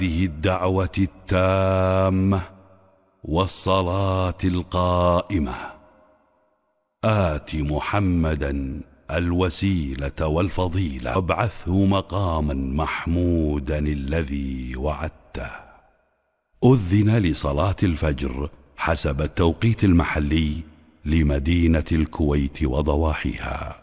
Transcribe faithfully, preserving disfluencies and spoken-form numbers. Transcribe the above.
هذه الدعوة التامة والصلاة القائمة آت محمدا الوسيلة والفضيلة وابعثه مقاما محمودا الذي وعدته. أذن لصلاة الفجر حسب التوقيت المحلي لمدينة الكويت وضواحيها.